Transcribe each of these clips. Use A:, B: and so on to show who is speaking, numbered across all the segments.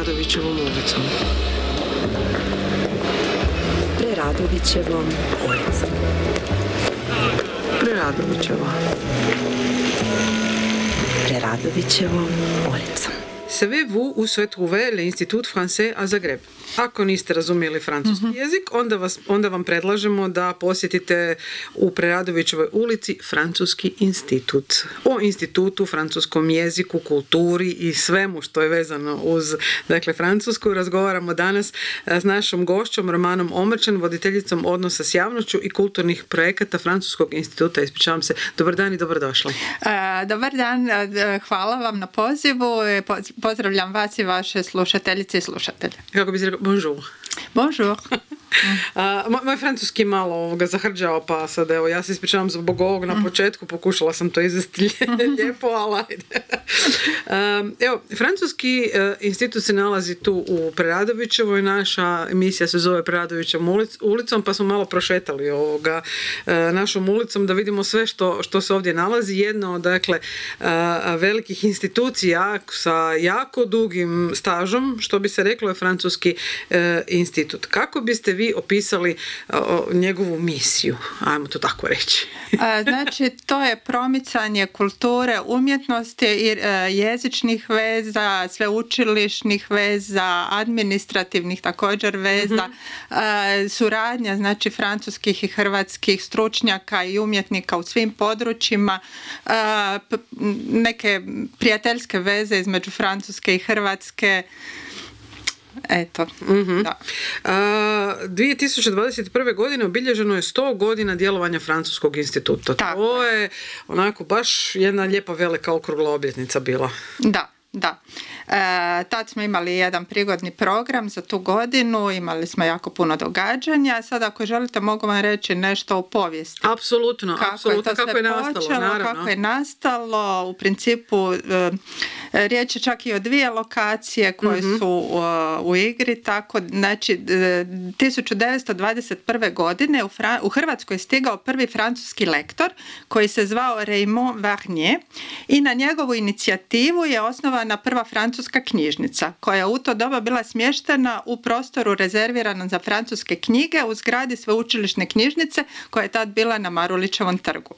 A: Preradovićevom ulicom.
B: Preradovićevom ulicom.
A: Preradovićeva.
B: Preradovićevom ulicom.
A: Savez-vous où se trouvait l'Institut français à Zagreb? Ako niste razumjeli francuski jezik, onda vam predlažemo da posjetite u Preradovićevoj ulici Francuski institut. O institutu, francuskom jeziku, kulturi i svemu što je vezano uz Francusku razgovaramo danas s našom gošćom Romanom Omrčen, voditeljicom odnosa s javnošću i kulturnih projekata Francuskog instituta. Ispričavam se. Dobar dan i dobrodošli.
C: Dobar dan, hvala vam na pozivu. Pozdravljam vas i vaše slušateljice i slušatelje.
A: Kako bi se rekao? Bonjour.
C: Bonjour.
A: Moj francuski je malo zahrđao, pa sad evo, ja se ispričavam zbog ovog na početku, pokušala sam to izvesti lijepo, ali ajde. Evo, Francuski institut se nalazi tu u Preradovićevoj, naša emisija se zove Preradovićevom ulicom, pa smo malo prošetali našom ulicom da vidimo sve što se ovdje nalazi. Jedna od velikih institucija sa jako dugim stažom, što bi se reklo, je Francuski institut. Kako biste vi opisali njegovu misiju, ajmo to tako reći?
C: Znači, to je promicanje kulture, umjetnosti i jezičnih veza, sveučilišnih veza, administrativnih također veza, suradnja, znači, francuskih i hrvatskih stručnjaka i umjetnika u svim područjima, neke prijateljske veze između Francuske i Hrvatske. Eto, da.
A: 2021. godine obilježeno je 100 godina djelovanja Francuskog instituta.
C: Tako
A: to je onako baš jedna lijepa velika okrugla obljetnica bila.
C: Da. Tad smo imali jedan prigodni program za tu godinu, imali smo jako puno događanja. Sad ako želite mogu vam reći nešto o povijesti.
A: Apsolutno, kako je nastalo, naravno.
C: Kako je nastalo, u principu riječ je čak i o 2 lokacije koje su u igri, tako, znači 1921. godine u Hrvatskoj je stigao prvi francuski lektor koji se zvao Raymond Varnier i na njegovu inicijativu je osnovana prva francuska knjižnica koja je u to doba bila smještena u prostoru rezerviranom za francuske knjige u zgradi sveučilišne knjižnice koja je tad bila na Marulićevom trgu.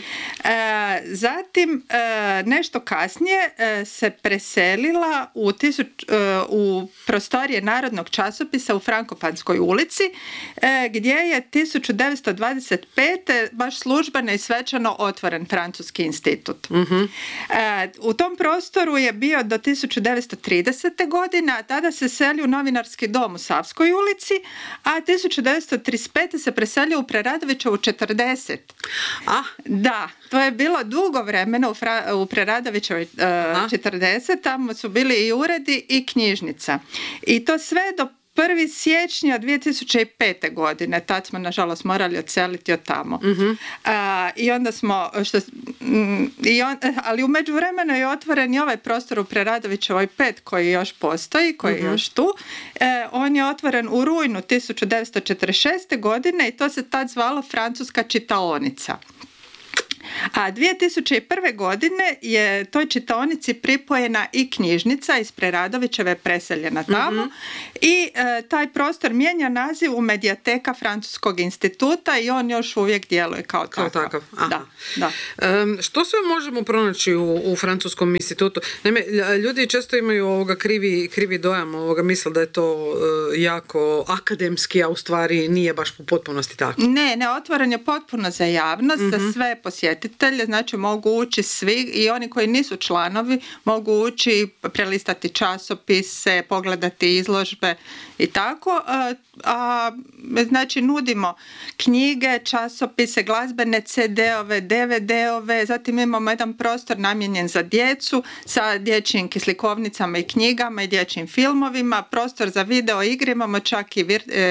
C: Zatim nešto kasnije se preselila u prostorije Narodnog časopisa u Frankopanskoj ulici gdje je 1925. baš službeno i svečano otvoren Francuski institut. U tom prostoru je bio do 1930. godine, a tada se selio u Novinarski dom u Savskoj ulici, a 1935. se preselio u Preradovićevu 40. Da, to je bilo dugo vremena u Preradovićevoj 40. Tamo su bili i uredi i knjižnica. I to sve do 1. siječnja 2005. godine. Tad smo, nažalost, morali odseliti od tamo. I onda smo... ali u međuvremenu je otvoren i ovaj prostor u Preradovićevoj 5 koji još postoji, koji je još tu. On je otvoren u rujnu 1946. godine i to se tad zvalo Francuska čitaonica. A 2001. godine je toj čitaonici pripojena i knjižnica iz Preradovićeve, preseljena tamo i taj prostor mijenja naziv u Medijateka Francuskog instituta i on još uvijek djeluje kao takav. Da.
A: Što sve možemo pronaći u Francuskom institutu? Naime, ljudi često imaju krivi dojam, misle da je to jako akademski, a u stvari nije baš u potpunosti tako.
C: Ne, otvoren je potpuno za javnost, za sve posjetitelje, znači mogu ući svi i oni koji nisu članovi mogu ući, prelistati časopise, pogledati izložbe i tako. Znači nudimo knjige, časopise, glazbene CD-ove, DVD-ove, zatim imamo jedan prostor namijenjen za djecu sa dječjim slikovnicama i knjigama i dječjim filmovima, prostor za video igre, imamo čak i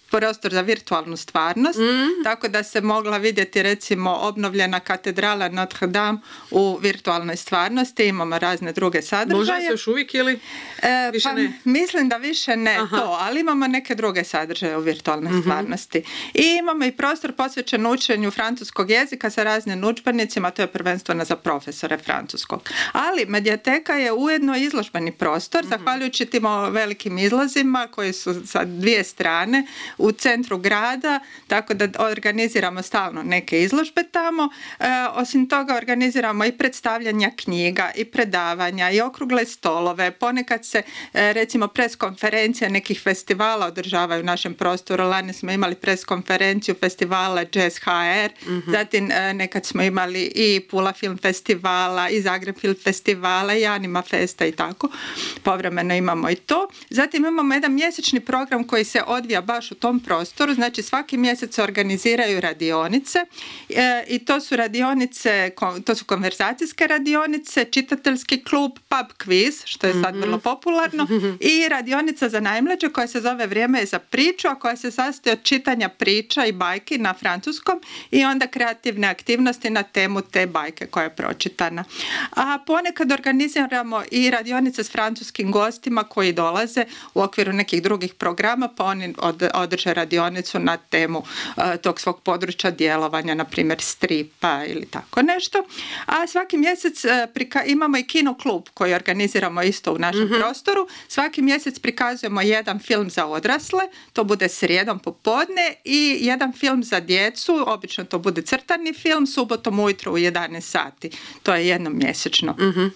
C: prostor za virtualnu stvarnost, tako da se mogla vidjeti recimo obnovljena katedrala Notre Dame u virtualnoj stvarnosti, imamo razne druge sadržaje.
A: Može se još uvijek ili više ne?
C: Mislim da više ne to, ali imamo neke druge sadržaje u virtualnoj stvarnosti. I imamo i prostor posvećen učenju francuskog jezika sa raznim udžbenicima, to je prvenstveno za profesore francuskog. Ali Mediateka je ujedno izložbeni prostor, zahvaljujući tim velikim izlozima koji su sa dvije strane u centru grada, tako da organiziramo stalno neke izložbe tamo. Osim toga organiziramo i predstavljanja knjiga i predavanja i okrugle stolove. Ponekad se recimo preskonferencije nekih festivala održavaju u našem prostoru. Lani smo imali preskonferenciju festivala Jazz HR, zatim nekad smo imali i Pula film festivala i Zagreb film festivala i Anima festa i tako. Povremeno imamo i to. Zatim imamo jedan mjesečni program koji se odvija baš u tom prostoru, znači svaki mjesec se organiziraju radionice i to su radionice, to su konverzacijske radionice, čitateljski klub, pub quiz, što je sad vrlo popularno, i radionica za najmlađe koja se zove Vrijeme je za priču, a koja se sastoji od čitanja priča i bajki na francuskom i onda kreativne aktivnosti na temu te bajke koja je pročitana. A ponekad organiziramo i radionice s francuskim gostima koji dolaze u okviru nekih drugih programa, pa oni održe radionicu na temu tog svog područja djelovanja, na primjer stripa ili tako nešto. A svaki mjesec imamo i kino klub koji organiziramo isto u našem prostoru. Svaki mjesec prikazujemo jedan film za odrasle, to bude srijedom popodne, i jedan film za djecu, obično to bude crtani film, subotom ujutro u 11 sati. To je jednom mjesečno.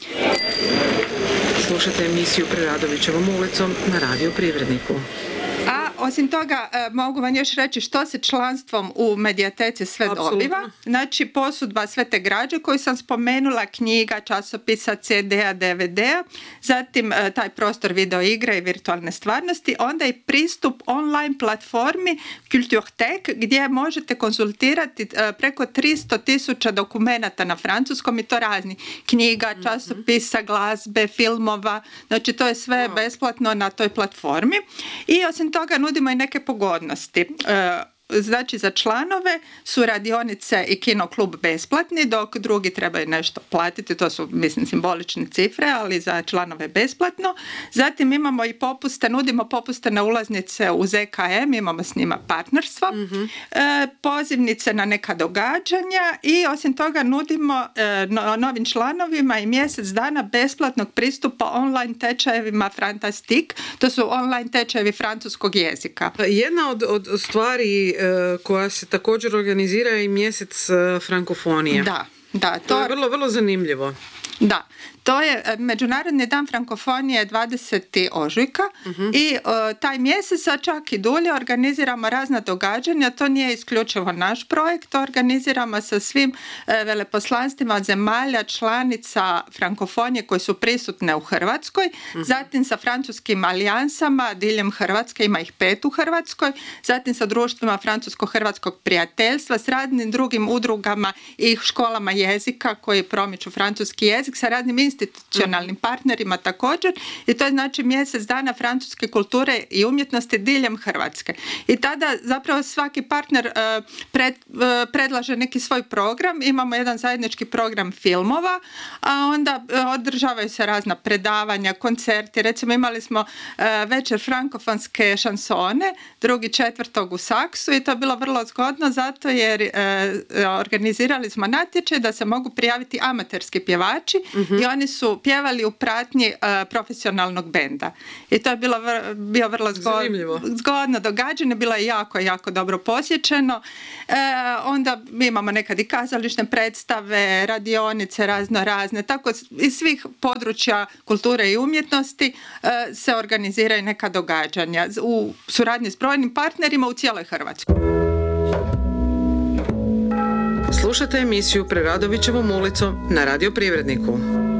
A: Slušajte emisiju Preradovićevom ulicom na Radio Privredniku.
C: A osim toga, mogu vam još reći što se članstvom u Medijateci sve dobiva. Znači, posudba sve te građe koju sam spomenula, knjiga, časopisa, CD-a, DVD-a, zatim taj prostor video igre i virtualne stvarnosti, onda i pristup online platformi Culturetek, gdje možete konzultirati preko 300.000 dokumenata na francuskom, i to razni knjiga, časopisa, glazbe, filmova. Znači, to je sve besplatno na toj platformi. I osim toga nudimo i neke pogodnosti. Znači, za članove su radionice i kino klub besplatni, dok drugi trebaju nešto platiti, to su, mislim, simbolične cifre, ali za članove besplatno. Zatim imamo i popuste, nudimo popuste na ulaznice u ZKM, imamo s njima partnerstvo, pozivnice na neka događanja, i osim toga nudimo novim članovima i mjesec dana besplatnog pristupa online tečajevima Fantastik, to su online tečajevi francuskog jezika.
A: Jedna od stvari koja se također organizira i mjesec frankofonije.
C: Da,
A: to je vrlo, vrlo zanimljivo.
C: Da, to je Međunarodni dan frankofonije 20. ožujka i taj mjesec, a čak i dulje, organiziramo razna događanja. To nije isključivo naš projekt, to organiziramo sa svim veleposlanstvima od zemalja članica frankofonije koji su prisutne u Hrvatskoj, zatim sa francuskim alijansama diljem Hrvatske, ima ih 5 u Hrvatskoj, zatim sa društvima francusko-hrvatskog prijateljstva, s raznim drugim udrugama i školama jezika koji promiču francuski jezik, sa raznim institucionalnim partnerima također, i to je znači mjesec dana francuske kulture i umjetnosti diljem Hrvatske. I tada zapravo svaki partner predlaže neki svoj program, imamo jedan zajednički program filmova, a onda održavaju se razna predavanja, koncerti, recimo imali smo večer frankofonske šansone 2.4. u Saksu, i to je bilo vrlo zgodno zato jer organizirali smo natječaj da se mogu prijaviti amaterski pjevači i oni su pjevali u pratnji profesionalnog benda. I to je bio vrlo zgodno događanje, bilo je jako, jako dobro posjećeno. Onda mi imamo nekad i kazališne predstave, radionice razne, tako iz svih područja kulture i umjetnosti se organiziraju neka događanja u suradnji s brojnim partnerima u cijeloj Hrvatskoj.
A: Slušajte emisiju Preradovićevom ulicom na Radio Privredniku.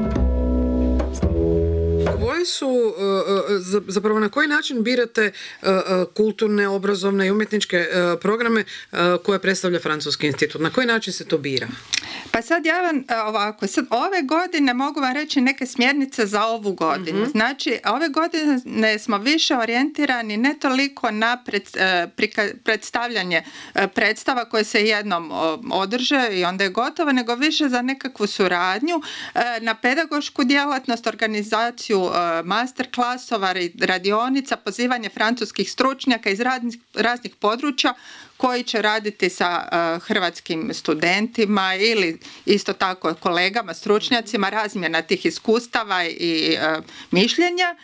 A: Koje su, zapravo na koji način birate kulturne, obrazovne i umjetničke programe koje predstavlja Francuski institut? Na koji način se to bira?
C: Pa sad ovako, sad ove godine mogu vam reći neke smjernice za ovu godinu. Znači, ove godine smo više orijentirani ne toliko na predstavljanje predstava koje se jednom održe i onda je gotovo, nego više za nekakvu suradnju, na pedagošku djelatnost, organizaciju master klasova, radionica, pozivanje francuskih stručnjaka iz raznih područja koji će raditi sa hrvatskim studentima ili isto tako kolegama, stručnjacima, razmjena tih iskustava i mišljenja.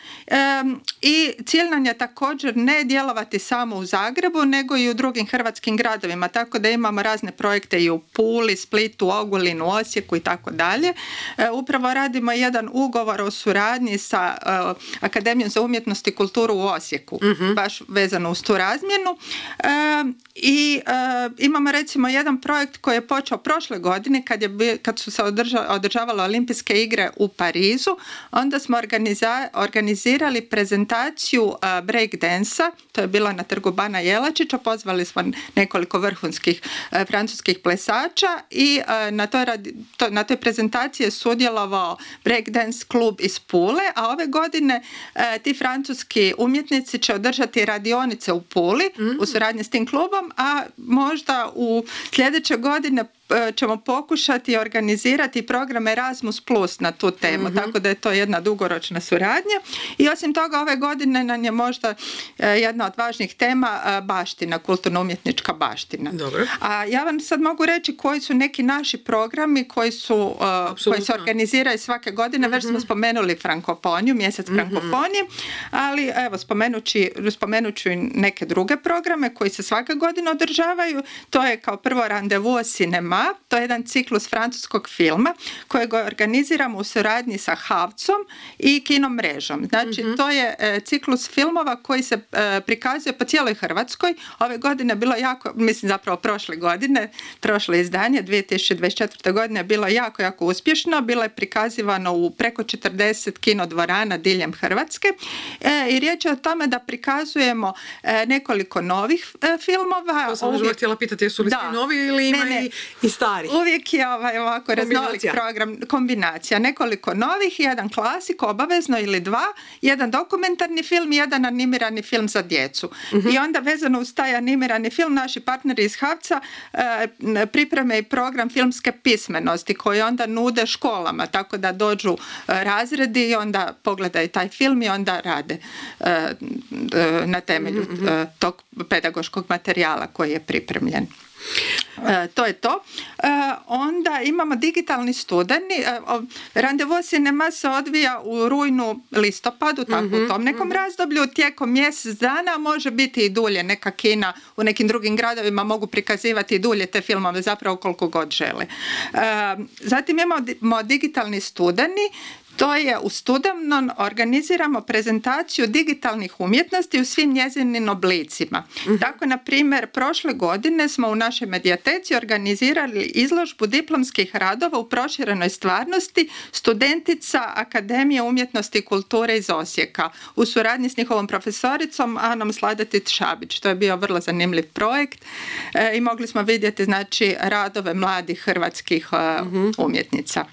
C: I cilj nam je također ne djelovati samo u Zagrebu, nego i u drugim hrvatskim gradovima, tako da imamo razne projekte i u Puli, Splitu, Ogulinu, Osijeku i tako dalje. Upravo radimo jedan ugovor o suradnji sa Akademijom za umjetnost i kulturu u Osijeku, baš vezano uz tu razmjenu. I imamo recimo jedan projekt koji je počeo prošle godine kad su se održavale olimpijske igre u Parizu. Onda smo organizirali prezentaciju breakdansa, to je bilo na trgu Bana Jelačića, pozvali smo nekoliko vrhunskih francuskih plesača i na toj prezentaciji je sudjelovao breakdance klub iz Pule, a ove godine ti francuski umjetnici će održati radionice u Puli u suradnji s tim klubom, a možda u sljedeće godine ćemo pokušati organizirati program Erasmus Plus na tu temu, tako da je to jedna dugoročna suradnja. I osim toga ove godine nam je možda jedna od važnijih tema baština, kulturno-umjetnička baština.
A: Dobro.
C: A ja vam sad mogu reći koji su neki naši programi koji se organiziraju svake godine. Već smo spomenuli frankofoniju, mjesec frankofonije, ali evo spomenut ću i neke druge programe koji se svake godine održavaju. To je kao prvo Rendezvous au Cinema. To je jedan ciklus francuskog filma kojeg organiziramo u suradnji sa HAVC-om i Kinomrežom. Znači, to je ciklus filmova koji se prikazuje po cijeloj Hrvatskoj. Ove godine je bilo prošle izdanje 2024. godine je bilo jako, jako uspješno. Bilo je prikazivano u preko 40 kinodvorana diljem Hrvatske. I riječ je o tome da prikazujemo nekoliko novih filmova.
A: To sam možda htjela pitati, jesu li svi novi ili ima i stari?
C: Uvijek je ovako raznolik program, kombinacija. Nekoliko novih, jedan klasik, obavezno ili dva, jedan dokumentarni film i jedan animirani film za djecu. I onda vezano uz taj animirani film naši partneri iz HAVC-a pripreme i program filmske pismenosti koji onda nude školama, tako da dođu razredi i onda pogledaju taj film i onda rade na temelju tog pedagoškog materijala koji je pripremljen. To je to. Onda imamo digitalni studeni. Rendezvous au Cinema se odvija u rujnu, listopadu, tako u tom nekom razdoblju. Tijekom mjesec dana, može biti i dulje. Neka kina u nekim drugim gradovima mogu prikazivati i dulje te filmove, zapravo koliko god žele. Zatim imamo digitalni studeni. To je u studenom organiziramo prezentaciju digitalnih umjetnosti u svim njezinim oblicima. Tako, na primjer, prošle godine smo u našoj medijateci organizirali izložbu diplomskih radova u proširenoj stvarnosti studentica Akademije umjetnosti i kulture iz Osijeka u suradnji s njihovom profesoricom Anom Sladetić-Šabić. To je bio vrlo zanimljiv projekt i mogli smo vidjeti, znači, radove mladih hrvatskih umjetnica.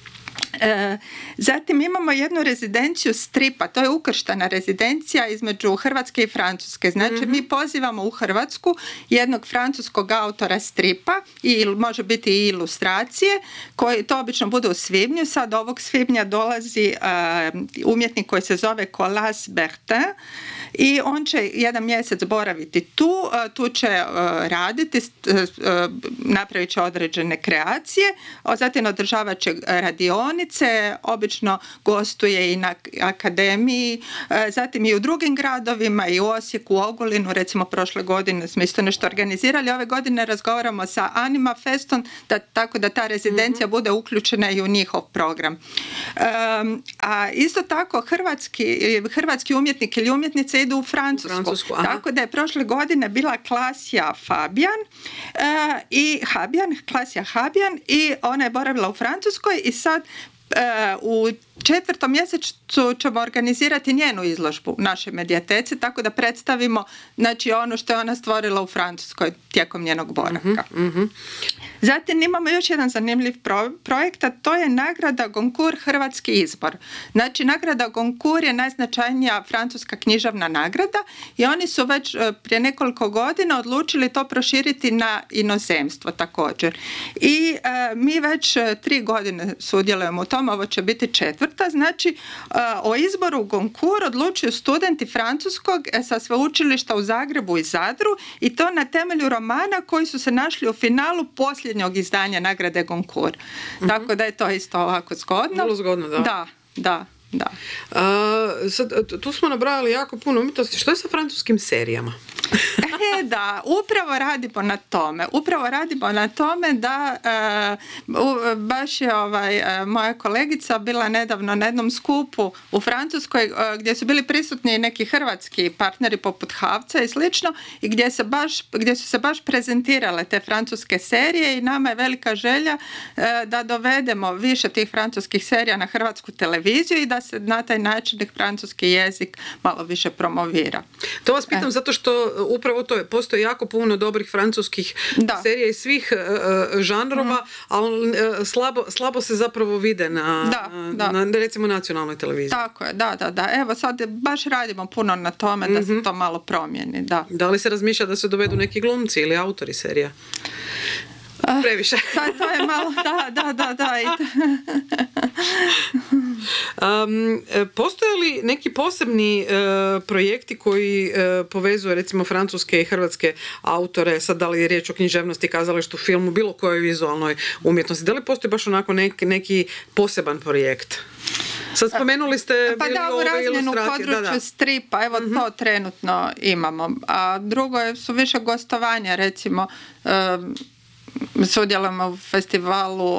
C: Zatim imamo jednu rezidenciju stripa, to je ukrštana rezidencija između Hrvatske i Francuske. Znači, mi pozivamo u Hrvatsku jednog francuskog autora stripa i može biti i ilustracije, koji to obično bude u svibnju. Sad ovog svibnja dolazi umjetnik koji se zove Colas Bertin i on će jedan mjesec boraviti tu će raditi, napravit će određene kreacije, zatim održavat će radionice, obično gostuje i na akademiji, zatim i u drugim gradovima, i u Osijeku, u Ogulinu, recimo prošle godine smo isto nešto organizirali, ove godine razgovaramo sa Anima Festom, tako da ta rezidencija bude uključena i u njihov program. A isto tako hrvatski umjetnik ili umjetnice idu u Francusku. Tako da je prošle godine bila Klasija Fabian Klasija Habian i ona je boravila u Francuskoj i sad u 4. mjesecu ćemo organizirati njenu izložbu u našoj medijateci, tako da predstavimo, znači, ono što je ona stvorila u Francuskoj tijekom njenog boravka. Zatim imamo još jedan zanimljiv projekt, a to je nagrada Goncourt Hrvatski izbor. Znači, nagrada Goncourt je najznačajnija francuska književna nagrada i oni su već prije nekoliko godina odlučili to proširiti na inozemstvo također. I mi već 3 godine sudjelujemo u tom, ovo će biti 4. Znači, o izboru Goncourt odlučuju studenti francuskog sa sveučilišta u Zagrebu i Zadru i to na temelju romana koji su se našli u finalu posljednjeg izdanja nagrade Goncourt. Tako da je to isto ovako zgodno.
A: Vrlo zgodno, da.
C: Da.
A: Sad, tu smo nabrali jako puno umjetnosti. Što je sa francuskim serijama?
C: Da, upravo radimo na tome da baš je moja kolegica bila nedavno na jednom skupu u Francuskoj gdje su bili prisutni neki hrvatski partneri poput Havca i slično i gdje su se baš prezentirale te francuske serije i nama je velika želja da dovedemo više tih francuskih serija na hrvatsku televiziju i da se na taj način francuski jezik malo više promovira.
A: To vas pitam zato što upravo to je, postoji jako puno dobrih francuskih serija iz svih žanrova, ali slabo se zapravo vide na recimo nacionalnoj televiziji.
C: Tako je, da. Evo sad baš radimo puno na tome da se to malo promijeni, da.
A: Da li se razmišlja da se dovedu neki glumci ili autori serija? Previše.
C: To je malo, da.
A: Postoje li neki posebni projekti koji povezuju recimo francuske i hrvatske autore, sad da li je riječ o književnosti, kazalištu, filmu, bilo kojoj vizualnoj umjetnosti? Da li postoji baš onako neki poseban projekt? Sad spomenuli ste bili ove ilustracije.
C: U području stripa, evo to trenutno imamo. A drugo su više gostovanja, recimo sudjelujemo u festivalu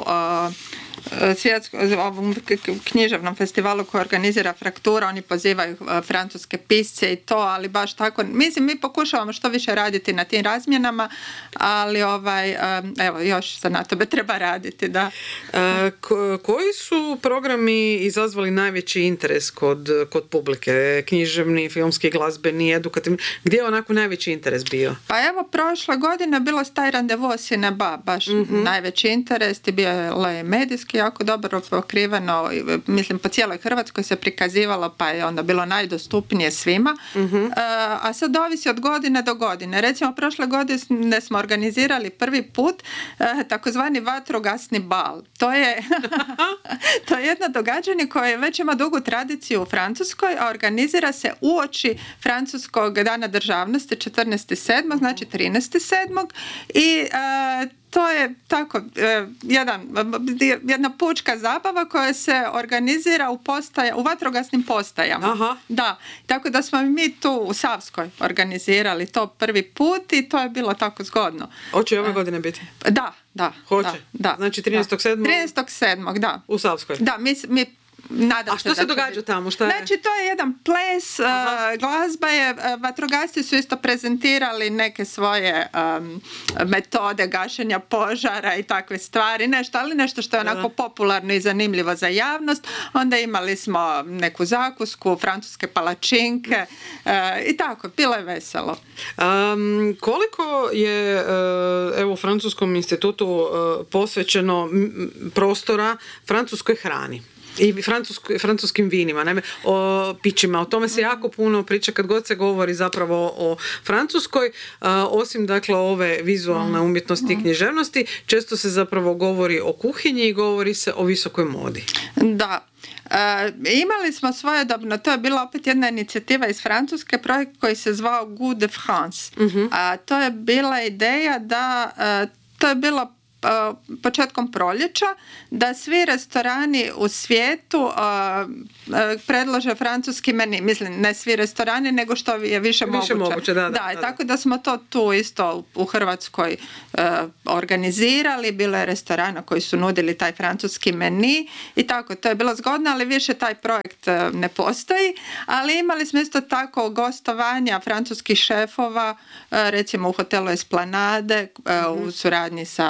C: ovom književnom festivalu koji organizira Fraktura, oni pozivaju francuske pisce i to, ali baš tako, mislim, mi pokušavamo što više raditi na tim razmjenama, ali evo, još se na tome treba raditi, da.
A: Koji su programi izazvali najveći interes kod publike? Književni, filmski, glazbeni, edukativni? Gdje je onako najveći interes bio?
C: Pa evo, prošle godine bilo Staj randevu Cineba, baš najveći interes, i bio je medijski jako dobro pokriveno, mislim po cijeloj Hrvatskoj se prikazivalo, pa je onda bilo najdostupnije svima, a sad ovisi od godine do godine. Recimo prošle godine smo organizirali prvi put takozvani vatrogasni bal. To je jedno događanje koje već ima dugu tradiciju u Francuskoj, a organizira se uoči Francuskog dana državnosti 14.7., znači 13.7. i to je tako jedna pučka zabava koja se organizira u vatrogasnim postajama.
A: Aha.
C: Da, tako da smo mi tu u Savskoj organizirali to prvi put i to je bilo tako zgodno.
A: Hoće ove godine biti?
C: Da.
A: Hoće?
C: Da.
A: Znači 13.7.
C: 13.7. da.
A: U Savskoj?
C: Da, mi nadam.
A: A što se događa tamo? Šta je?
C: Znači, to je jedan ples, glazba je, vatrogasci su isto prezentirali neke svoje metode gašenja požara i takve stvari, nešto što je onako popularno i zanimljivo za javnost. Onda imali smo neku zakusku, francuske palačinke i tako, bilo je veselo.
A: Koliko je u Francuskom institutu posvećeno prostora francuskoj hrani? I francuskim vinima, naime, o pićima. O tome se jako puno priča kad god se govori zapravo o Francuskoj. Osim, dakle, ove vizualne umjetnosti i književnosti, često se zapravo govori o kuhinji i govori se o visokoj modi.
C: Da. Imali smo svojedobno, to je bila opet jedna inicijativa iz Francuske, projekt koji se zvao Goût de France. A to je bila ideja da, to je bilo početkom proljeća, da svi restorani u svijetu predlože francuski meni. Mislim, ne svi restorani, nego što je više moguće. Da, tako da smo to tu isto u Hrvatskoj organizirali. Bilo je restorana koji su nudili taj francuski meni i tako. To je bilo zgodno, ali više taj projekt ne postoji. Ali imali smo isto tako gostovanja francuskih šefova, recimo u hotelu Esplanade, u suradnji sa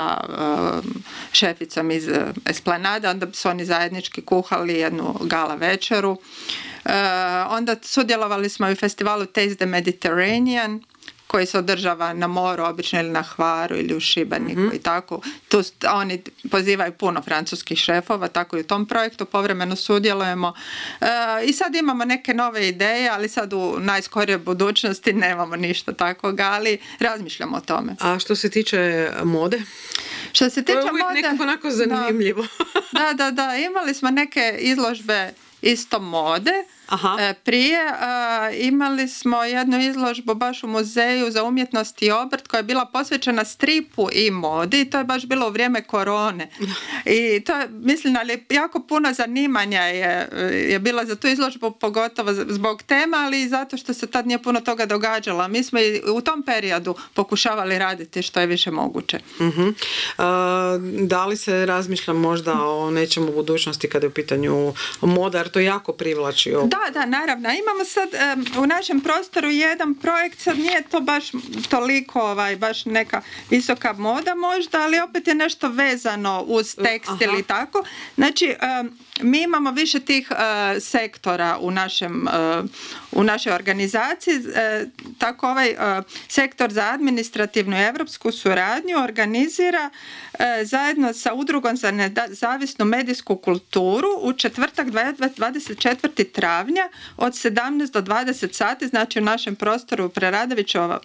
C: šeficom iz Esplanada, onda su oni zajednički kuhali jednu gala večeru. Onda sudjelovali smo i u festivalu Taste the Mediterranean, koji se održava na moru, obično ili na Hvaru ili u Šibeniku i tako. Tu oni pozivaju puno francuskih šefova, tako i u tom projektu povremeno sudjelujemo. I sad imamo neke nove ideje, ali sad u najskorijoj budućnosti nemamo ništa takoga, ali razmišljamo o tome.
A: A što se tiče mode?
C: Što se tiče
A: mode... To je uvijek nekako onako zanimljivo.
C: Da. Imali smo neke izložbe isto mode. Prije imali smo jednu izložbu baš u muzeju za umjetnost i obrt koja je bila posvećena stripu i modi i to je baš bilo u vrijeme korone. I to je, mislim, ali jako puno zanimanja je bilo za tu izložbu, pogotovo zbog tema, ali i zato što se tad nije puno toga događalo. Mi smo i u tom periodu pokušavali raditi što je više moguće.
A: Da li se razmišlja možda o nečemu u budućnosti kada je u pitanju moda, jer to jako privlači?
C: Da, naravno. Imamo sad u našem prostoru jedan projekt, sad nije to baš toliko baš neka visoka moda možda, ali opet je nešto vezano uz tekstil i tako. Znači, mi imamo više tih sektora u našoj organizaciji. Tako ovaj sektor za administrativnu i evropsku suradnju organizira zajedno sa Udrugom za nezavisnu medijsku kulturu u četvrtak 24. travnja od 17 do 20 sati, znači u našem prostoru u Preradovićevoj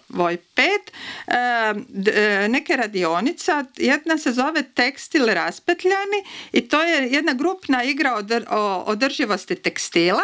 C: 5, neke radionica. Jedna se zove Tekstil raspetljani i to je jedna grupna igra o održivosti tekstila.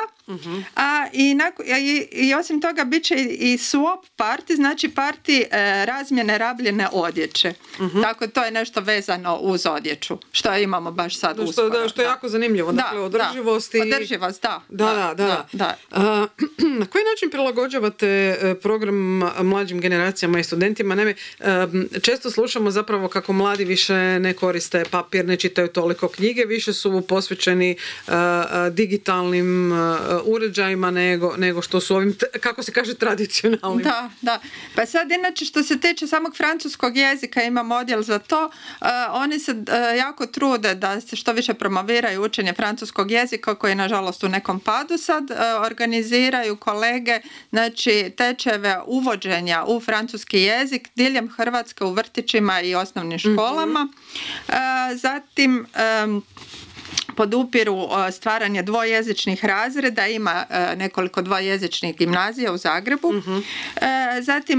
C: I osim toga bit će i swap party, znači party razmjene rabljene odjeće. Tako to je nešto vezano uz odjeću, što imamo baš sad uskoro.
A: Što je jako zanimljivo. Dakle, održivost.
C: Održivost,
A: Da. Na koji način prilagođavate program mlađim generacijama i studentima? Naime, često slušamo zapravo kako mladi više ne koriste papir, ne čitaju toliko knjige, više su posvećeni digitalnim uređajima nego što su ovim, kako se kaže, tradicionalnim.
C: Da. Pa sad inače što se tiče samog francuskog jezika, imam odjel za to, oni se jako trude da se što više promoviraju učenje francuskog jezika koji je nažalost u nekom padu sad, organiziraju kolege, znači tečajeve uvođenja u francuski jezik diljem Hrvatske u vrtićima i osnovnim školama. Zatim podupiru stvaranje dvojezičnih razreda, ima nekoliko dvojezičnih gimnazija u Zagrebu. Zatim,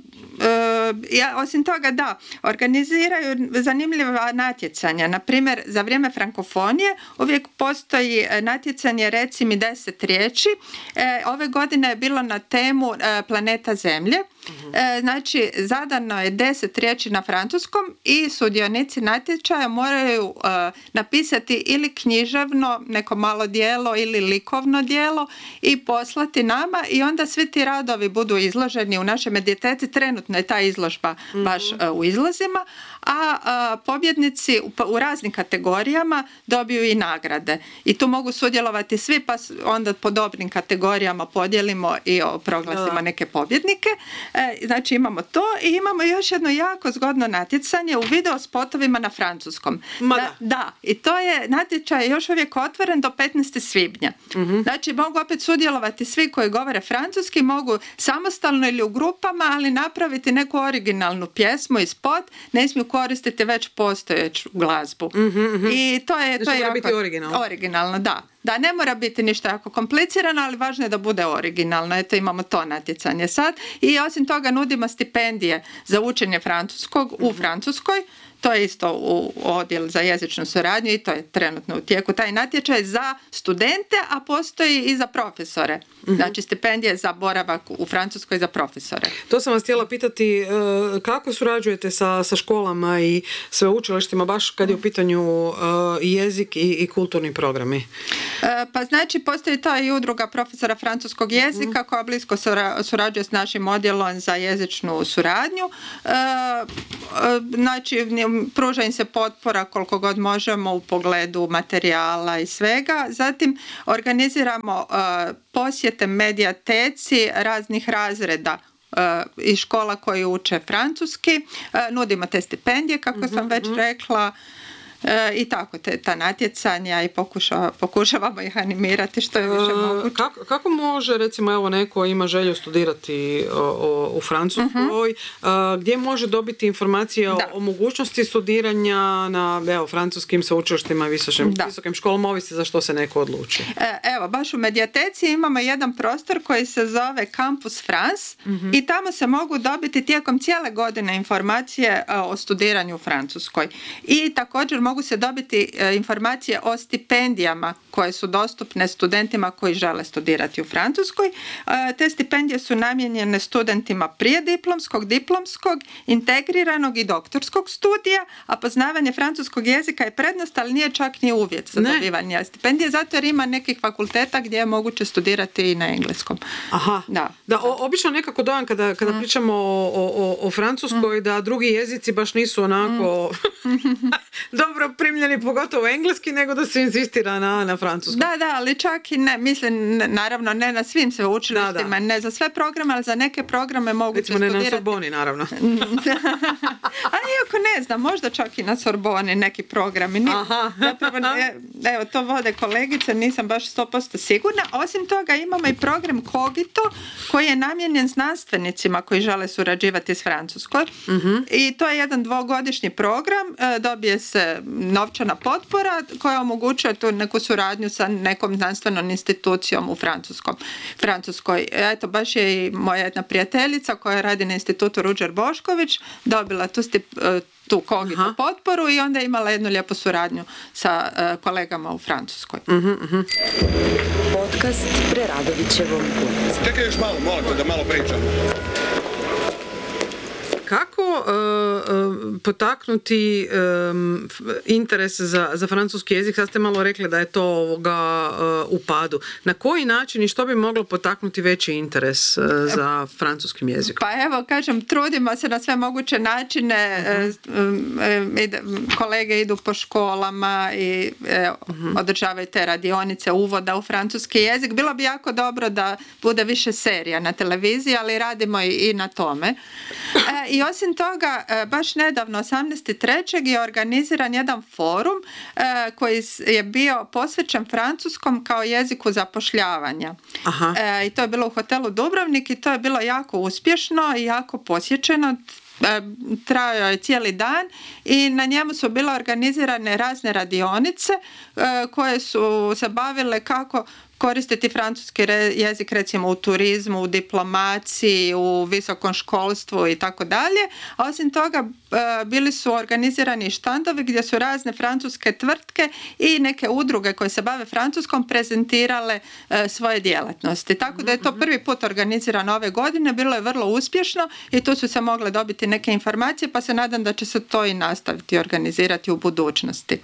C: osim toga, organiziraju zanimljiva natjecanja. Na primjer, za vrijeme frankofonije uvijek postoji natjecanje reci mi 10 riječi. Ove godine je bilo na temu planeta Zemlje. Znači, zadano je 10 riječi na francuskom i sudionici natječaja moraju napisati ili književno neko malo djelo ili likovno djelo i poslati nama i onda svi ti radovi budu izloženi u našoj medijateci. Trenutno je ta izložba baš u izlozima, a pobjednici u raznim kategorijama dobiju i nagrade. I tu mogu sudjelovati svi, pa onda po dobrim kategorijama podijelimo i proglasimo neke pobjednike. Znači imamo to i imamo još jedno jako zgodno natjecanje u video spotovima na francuskom. Da, i to je natječaj još uvijek otvoren do 15. svibnja. Znači mogu opet sudjelovati svi koji govore francuski, mogu samostalno ili u grupama, ali napraviti neku originalnu pjesmu i spot, ne smiju koristiti već postojeću glazbu. I to je jako
A: biti
C: originalno, da. Da, ne mora biti ništa jako komplicirano, ali važno je da bude originalno. Eto, imamo to natjecanje sad. I osim toga nudimo stipendije za učenje francuskog u Francuskoj. To je isto u odjel za jezičnu suradnju i to je trenutno u tijeku. Taj natječaj za studente, a postoji i za profesore. Znači stipendije za boravak u Francuskoj za profesore.
A: To sam vas htjela pitati, kako surađujete sa školama i sveučilištima baš kad je u pitanju jezik i kulturni programi?
C: Pa znači postoji ta i udruga profesora francuskog jezika koja blisko surađuje s našim odjelom za jezičnu suradnju. Znači pruža im se potpora koliko god možemo u pogledu materijala i svega. Zatim organiziramo posjete medijateci raznih razreda i škola koji uče francuski. Nudimo te stipendije, kako sam već rekla, i tako ta natjecanja i pokušavamo ih animirati što je više moguće.
A: Kako može, recimo, evo neko ima želju studirati u Francuskoj, gdje može dobiti informacije o mogućnosti studiranja na francuskim sveučilištima i visokim školama, ovisi za što se neko odluči?
C: Evo, baš u Medijateci imamo jedan prostor koji se zove Campus France i tamo se mogu dobiti tijekom cijele godine informacije o studiranju u Francuskoj. I također mogu se dobiti informacije o stipendijama koje su dostupne studentima koji žele studirati u Francuskoj. Te stipendije su namijenjene studentima prijediplomskog, diplomskog, integriranog i doktorskog studija, a poznavanje francuskog jezika je prednost, ali nije čak ni uvjet za dobivanje stipendije, zato jer ima nekih fakulteta gdje je moguće studirati i na engleskom.
A: Aha. Da, obično nekako dojam kada pričamo o Francuskoj, da drugi jezici baš nisu onako dobro primljeni, pogotovo engleski, nego da se insistira na francuskom.
C: Da, ali čak i ne, mislim, naravno ne na svim sveučilištima, ne za sve programe, ali za neke programe moguće studirati.
A: Ne na Sorboni, naravno.
C: A iako ne znam, možda čak i na Sorboni neki programi. Zapravo, evo, to vode kolegice, nisam baš 100% sigurna. Osim toga imamo i program Cogito, koji je namijenjen znanstvenicima koji žele surađivati s Francuskom. I to je jedan 2-godišnji program, dobije se novčana potpora koja omogućuje tu neku suradnju sa nekom znanstvenom institucijom u Francuskoj. Eto, baš je i moja jedna prijateljica koja radi na institutu Ruđer Bošković dobila tu Cogito potporu i onda je imala jednu lijepu suradnju sa kolegama u Francuskoj.
B: Podcast Preradovićevom ulicom.
D: Čekaj još malo, molim te da malo pričam.
A: Kako potaknuti interes za francuski jezik? Sad ste malo rekli da je to u padu. Na koji način i što bi moglo potaknuti veći interes za francuskim jezikom?
C: Pa evo, kažem, trudimo se na sve moguće načine. Kolege idu po školama i održavaju te radionice uvoda u francuski jezik. Bilo bi jako dobro da bude više serija na televiziji, ali radimo i na tome. I osim toga, baš nedavno, 18.3. je organiziran jedan forum koji je bio posvećen francuskom kao jeziku zapošljavanja. I to je bilo u hotelu Dubrovnik i to je bilo jako uspješno i jako posjećeno. Trajao je cijeli dan i na njemu su bile organizirane razne radionice koje su se bavile kako koristiti francuski jezik recimo u turizmu, u diplomaciji, u visokom školstvu i tako dalje. A osim toga bili su organizirani štandovi gdje su razne francuske tvrtke i neke udruge koje se bave francuskom prezentirale svoje djelatnosti. Tako da je to prvi put organizirano ove godine, bilo je vrlo uspješno i tu su se mogle dobiti neke informacije, pa se nadam da će se to i nastaviti organizirati u budućnosti.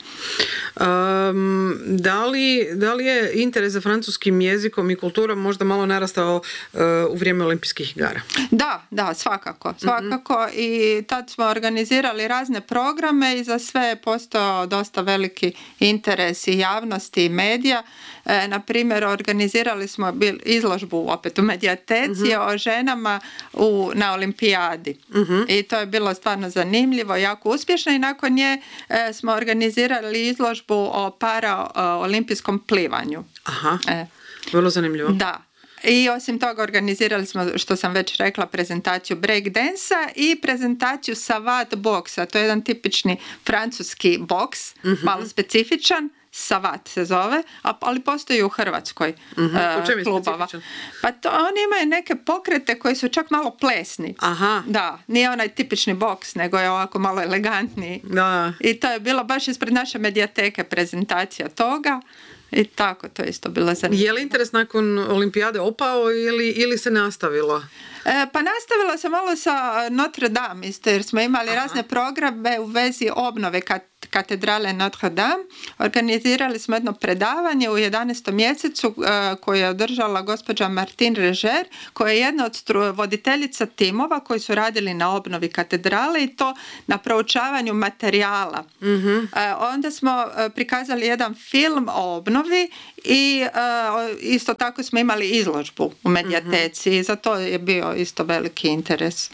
A: Da li je interes za francuskim jezikom i kulturom možda malo narastao u vrijeme olimpijskih igara?
C: Da, svakako. I tad smo organizirali razne programe i za sve je postao dosta veliki interes i javnosti i medija. Na primjer, organizirali smo izložbu opet u Medijateci o ženama na olimpijadi. I to je bilo stvarno zanimljivo, jako uspješno i nakon nje smo organizirali izložbu o paraolimpijskom plivanju.
A: Vrlo zanimljivo.
C: Da. I osim toga organizirali smo, što sam već rekla, prezentaciju breakdansa i prezentaciju savat boksa. To je jedan tipični francuski boks, malo specifičan. Savat se zove, ali postoji u Hrvatskoj klubova. Pa oni imaju neke pokrete koji su čak malo plesni. Da, nije onaj tipični boks, nego je ovako malo elegantniji. I to je bilo baš ispred naše Medijateke prezentacija toga. I tako, to je isto bilo zanimljivo.
A: Je li interes nakon olimpijade opao ili se nastavilo?
C: Pa nastavilo se malo sa Notre Dame isto, jer smo imali razne programe u vezi obnove katedrale Notre Dame organizirali smo jedno predavanje u 11. mjesecu koje je održala gospođa Martine Reger, koja je jedna od voditeljica timova koji su radili na obnovi katedrale i to na proučavanju materijala. Onda smo prikazali jedan film o obnovi i isto tako smo imali izložbu u medijateci i za to je bio isto veliki interes.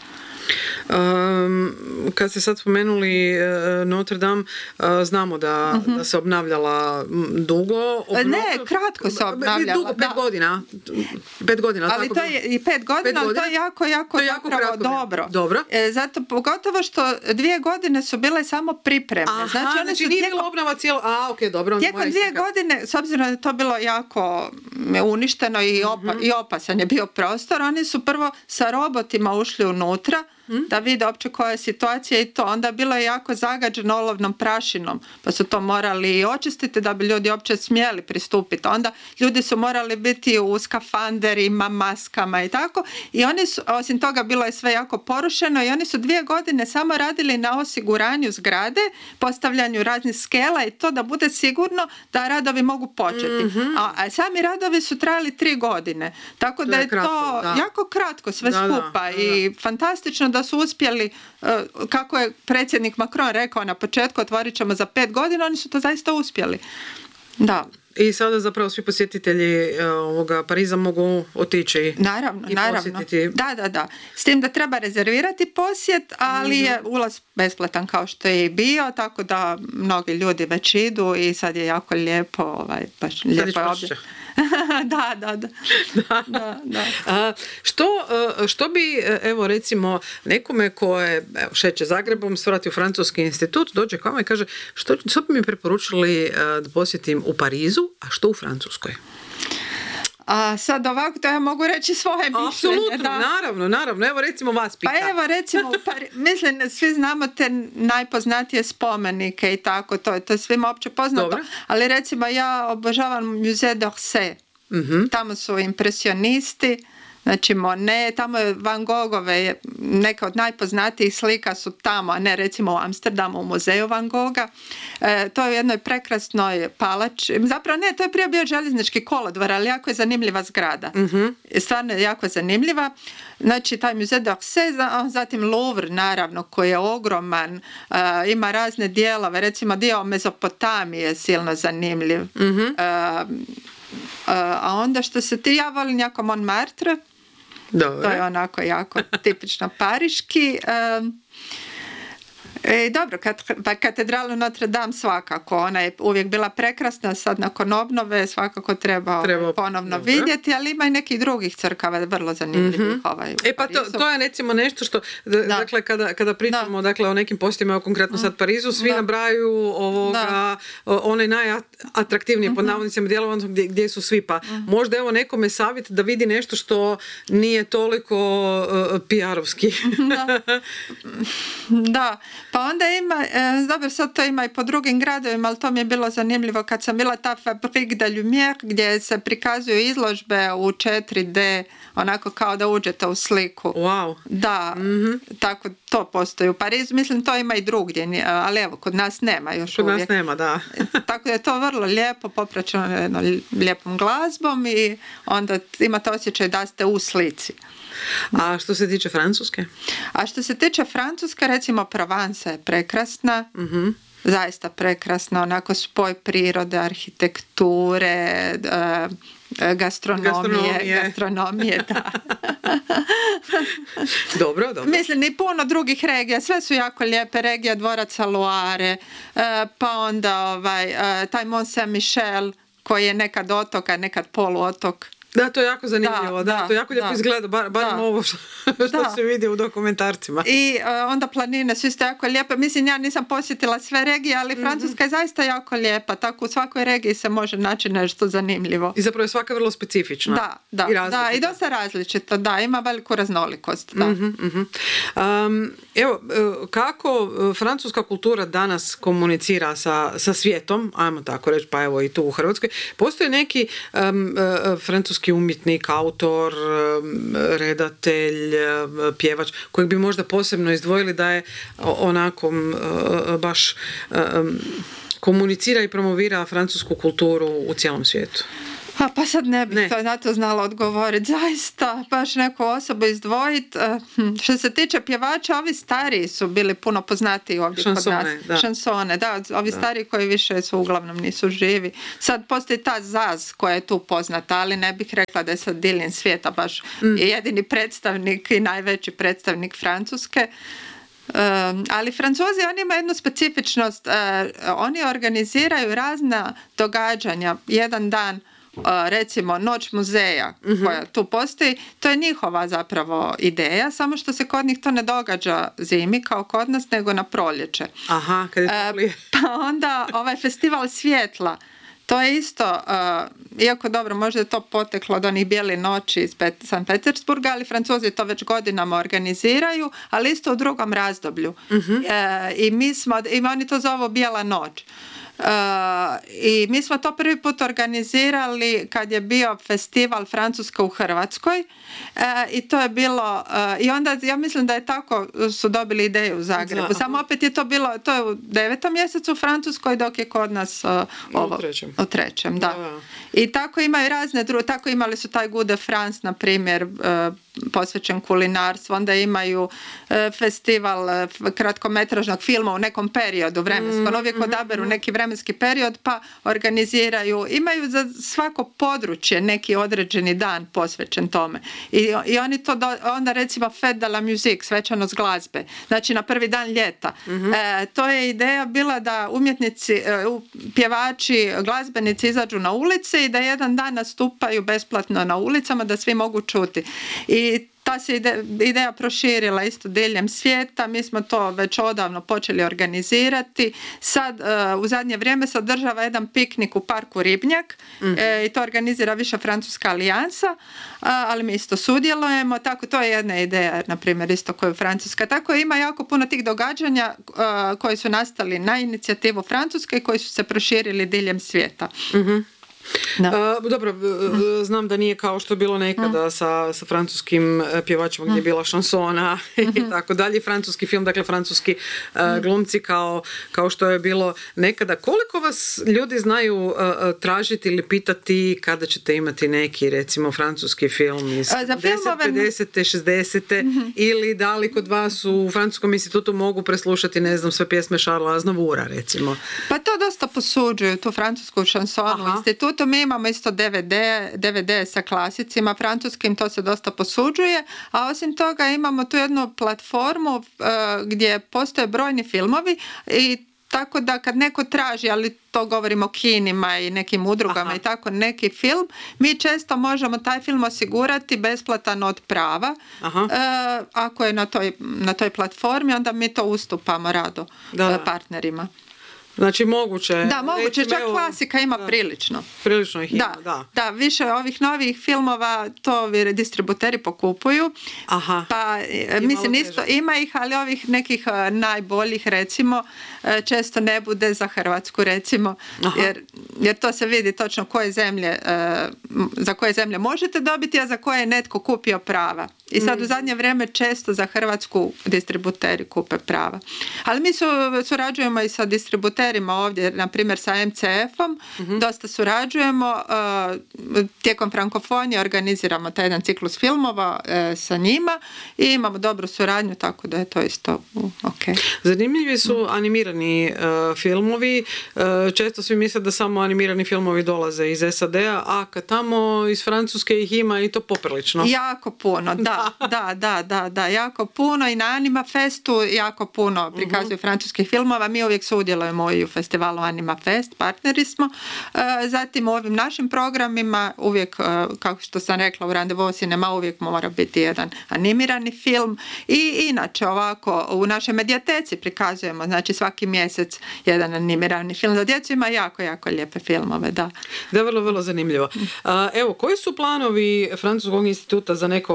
A: Kad ste sad spomenuli Notre Dame, znamo da se obnavljala dugo.
C: Kratko se obnavljala.
A: Dugo, 5 godina. 5 godina.
C: Ali to je i 5 godina, ali to je jako zapravo dobro. Zato pogotovo što 2 godine su bile samo pripreme.
A: Znači nije bila obnova cijelo... dobro.
C: Tijekom 2 godine, s obzirom da je to bilo jako uništeno i opasan je bio prostor, oni su prvo sa robotima ušli unutra da vide uopće koja je situacija i to. Onda bilo je jako zagađeno olovnom prašinom, pa su to morali i očistiti da bi ljudi uopće smjeli pristupiti. Onda ljudi su morali biti u skafanderima, maskama i tako. I oni su, osim toga, bilo je sve jako porušeno i oni su 2 godine samo radili na osiguranju zgrade, postavljanju raznih skela i to da bude sigurno da radovi mogu početi. A sami radovi su trajali 3 godine. Tako da je to jako kratko sve skupa i fantastično da su uspjeli, kako je predsjednik Macron rekao na početku, otvorit ćemo za 5 godina, oni su to zaista uspjeli. Da.
A: I sada zapravo svi posjetitelji Pariza mogu otići
C: naravno.
A: posjetiti.
C: Da. S tim da treba rezervirati posjet, ali je ulaz besplatan kao što je i bio, tako da mnogi ljudi već idu i sad je jako lijepo, baš lijepo je ovdje. Da.
A: Što bi, evo recimo, nekome ko je šeće Zagrebom, svrati u Francuski institut, dođe k vama i kaže što bi mi preporučili da posjetim u Parizu, a što u Francuskoj?
C: A sad ovako to ja mogu reći svoje mišljenje.
A: Apsolutno, naravno. Evo recimo vas pita.
C: Pa evo recimo, mislim, svi znamo te najpoznatije spomenike i tako, to je svima opće poznato. Dobro. Ali recimo ja obožavam Musée d'Orsay. Tamo su impresionisti, znači Monet, tamo je Van Gogove, neka od najpoznatijih slika su tamo, a ne recimo u Amsterdamu u muzeju Van Gogha. To je u jednoj prekrasnoj palači. Zapravo ne, to je prije bio željeznički kolodvor, ali jako je zanimljiva zgrada. Stvarno je jako zanimljiva. Znači, taj Musée d'Orsay, zatim Louvre, naravno, koji je ogroman, ima razne dijelove, recimo dio Mezopotamije je silno zanimljiv. A onda što se ja volim jako Montmartre.
A: Dobre.
C: To je onako jako tipično pariški. Dobro, katedralu Notre Dame svakako, ona je uvijek bila prekrasna, sad nakon obnove svakako treba ponovno vidjeti, ali ima i nekih drugih crkava vrlo zanimljivih
A: pa to je recimo nešto što, dakle, kada pričamo o nekim posjetima, konkretno sad Parizu, svi nabraju one najatraktivnije pod navodnicima dijelova gdje su svi, pa možda evo nekome savjet da vidi nešto što nije toliko PR-ovski.
C: Da. Pa onda ima, dobro, sad to ima i po drugim gradovima, ali to mi je bilo zanimljivo kad sam bila ta Fabrique de Lumière gdje se prikazuju izložbe u 4D, onako kao da uđete u sliku.
A: Wow.
C: Da, tako to postoji u Parizu. Mislim, to ima i drugdje, ali evo, kod nas nema još uvijek.
A: Kod nas nema, da.
C: Tako da je to vrlo lijepo, popraćeno jednom lijepom glazbom i onda imate osjećaj da ste u slici.
A: A što se tiče Francuske?
C: A što se tiče Francuske, recimo Provence je prekrasna, zaista prekrasna, onako spoj prirode, arhitekture, gastronomije, da.
A: Dobro.
C: Mislim, i puno drugih regija, sve su jako lijepe, regija dvoraca Loire, pa onda taj Mont Saint-Michel, koji je nekad otok, a nekad poluotok.
A: Da, to je jako zanimljivo, to jako lijepo izgleda, barem ovo što se vidi u dokumentarcima.
C: I onda planine su isto jako lijepe. Mislim, ja nisam posjetila sve regije, ali Francuska je zaista jako lijepa. Tako u svakoj regiji se može naći nešto zanimljivo.
A: I zapravo je svaka vrlo specifična.
C: Da, i dosta različita, ima veliku raznolikost.
A: Evo, kako francuska kultura danas komunicira sa svijetom, ajmo tako reći, pa evo i tu u Hrvatskoj, postoje neki francuski francuski umjetnik, autor, redatelj, pjevač, kojeg bi možda posebno izdvojili da je onako baš komunicira i promovira francusku kulturu u cijelom svijetu?
C: Pa sad ne bih to na to znala odgovoriti. Zaista, baš neku osobu izdvojiti. Što se tiče pjevača, ovi stariji su bili puno poznatiji ovdje kod nas.
A: Da.
C: Šansone, da. Ovi stariji koji više su uglavnom nisu živi. Sad postoji ta Zaz koja je tu poznata, ali ne bih rekla da je sad diljem svijeta baš jedini predstavnik i najveći predstavnik Francuske. Ali Francuzi, oni imaju jednu specifičnost. Oni organiziraju razna događanja. Jedan dan, recimo Noć muzeja koja tu postoji, to je njihova zapravo ideja, samo što se kod njih to ne događa zimi kao kod nas, nego na proljeće.
A: Aha, kad je toplije.
C: Pa onda ovaj festival svjetla, to je isto, iako dobro, možda je to poteklo od onih bijele noći iz San Petersburga, ali Francuzi to već godinama organiziraju, ali isto u drugom razdoblju. I oni to zovu bijela noć. I mi smo to prvi put organizirali kad je bio festival Francuska u Hrvatskoj i to je bilo i onda ja mislim da je tako su dobili ideju u Zagrebu. Samo opet je to bilo, to je u 9. mjesecu u Francuskoj, dok je kod nas u 3. Da. I tako imaju razne tako imali su taj Good de France, na primjer, posvećen kulinarstvu, onda imaju festival kratkometražnog filma u nekom periodu vremenskom, uvijek odaberu neki vremenski period pa organiziraju, imaju za svako područje neki određeni dan posvećen tome i oni to onda recimo Fête de la musique, svečanost glazbe, znači na prvi dan ljeta. To je ideja bila da umjetnici, pjevači, glazbenici izađu na ulice i da jedan dan nastupaju besplatno na ulicama da svi mogu čuti. I ta se ideja proširila isto diljem svijeta, mi smo to već odavno počeli organizirati. Sad u zadnje vrijeme se održava jedan piknik u parku Ribnjak i to organizira Viša Francuska alijansa, ali mi isto sudjelujemo, tako to je jedna ideja, na primjer isto koju Francuska. Tako ima jako puno tih događanja koji su nastali na inicijativu Francuske i koji su se proširili diljem svijeta.
A: Dobro, znam da nije kao što je bilo nekada sa francuskim pjevačima gdje je bila šansona i tako dalje, francuski film, dakle francuski glumci kao što je bilo nekada. Koliko vas ljudi znaju tražiti ili pitati kada ćete imati neki, recimo, francuski film iz 50. 60. ili da li kod vas u Francuskom institutu mogu preslušati, ne znam, sve pjesme Charlesa Aznavoura, recimo?
C: Pa to dosta posuđuju, tu francusku šansonu institutu. Mi imamo isto DVD sa klasicima francuskim, to se dosta posuđuje, a osim toga imamo tu jednu platformu gdje postoje brojni filmovi i tako da kad neko traži, ali to govorimo o kinima i nekim udrugama i tako, neki film, mi često možemo taj film osigurati besplatan od prava. Ako je na toj platformi, onda mi to ustupamo rado partnerima.
A: Znači moguće.
C: Da, moguće, čak klasika ima prilično.
A: Prilično ih ima,
C: da. Više ovih novih filmova to distributeri pokupuju. Pa mislim isto ima ih, ali ovih nekih najboljih recimo često ne bude za Hrvatsku recimo, jer to se vidi točno koje zemlje, za koje zemlje možete dobiti, a za koje je netko kupio prava. I sad u zadnje vrijeme često za Hrvatsku distributeri kupe prava. Ali mi surađujemo i sa distributerima ovdje, na primjer sa MCF-om, dosta surađujemo. Tijekom frankofonije organiziramo taj jedan ciklus filmova sa njima i imamo dobru suradnju, tako da je to isto ok.
A: Zanimljivi su animirani filmovi. Često svi misle da samo animirani filmovi dolaze iz SAD-a, a kad tamo iz Francuske ih ima i to poprilično.
C: Jako puno, da, jako puno i na Anima Festu jako puno prikazuju francuskih filmova. Mi uvijek sudjelujemo i u festivalu Anima Fest, partneri smo. Zatim u ovim našim programima uvijek, kako što sam rekla, u Rendezvous Cinema uvijek mora biti jedan animirani film i inače ovako u našoj medijateci prikazujemo, znači svaki mjesec jedan animirani film za djecu, ima jako, jako lijepe filmove, da.
A: Da, vrlo, vrlo zanimljivo. Evo, koji su planovi Francuskog instituta za neko nadolazeće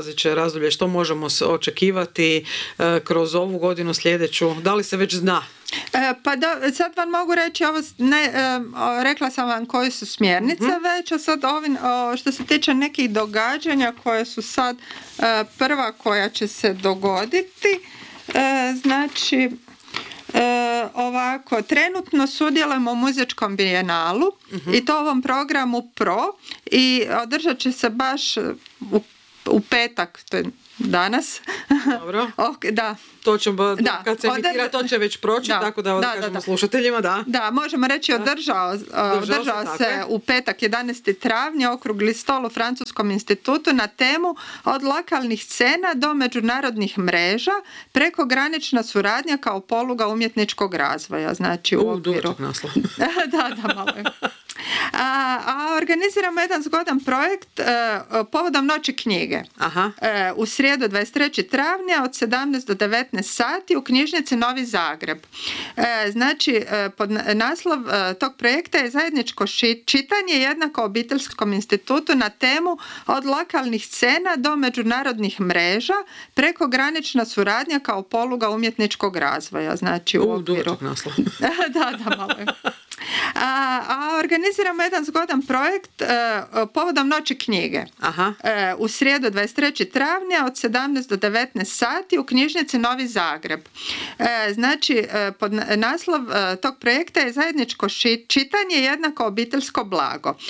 A: nadolazeće razdoblje, što možemo se očekivati kroz ovu godinu, sljedeću? Da li se već zna?
C: Pa da, sad vam mogu reći, rekla sam vam koje su smjernice već, a sad što se tiče nekih događanja koje su sad prva koja će se dogoditi, znači ovako, trenutno sudjelujemo u muzičkom bijenalu i to ovom programu PRO i održat će se baš u petak, to je danas.
A: Dobro.
C: Da.
A: To će, kad se emitira, to će već proći, tako da kažemo slušateljima, da.
C: Da, možemo reći održao se u petak 11. travnja okrugli stol u Francuskom institutu na temu od lokalnih scena do međunarodnih mreža, prekogranična suradnja kao poluga umjetničkog razvoja. Znači u okviru. Da, malo je. A organiziramo jedan zgodan projekt povodom Noći knjige.
A: Aha.
C: U srijedu 23. travnja od 17 do 19 sati u knjižnici Novi Zagreb. Znači, pod naslov tog projekta je zajedničko čitanje jednako obiteljskom institutu na temu od lokalnih scena do međunarodnih mreža, prekogranična suradnja kao poluga umjetničkog razvoja. Znači, u okviru. Da, malo je. A organiziramo jedan zgodan projekt povodom Noći knjige.
A: Aha.
C: U srijedu 23. travnja od 17 do 19 sati u knjižnici Novi Zagreb. Znači, pod naslov tog projekta je zajedničko čitanje jednako obiteljsko blago.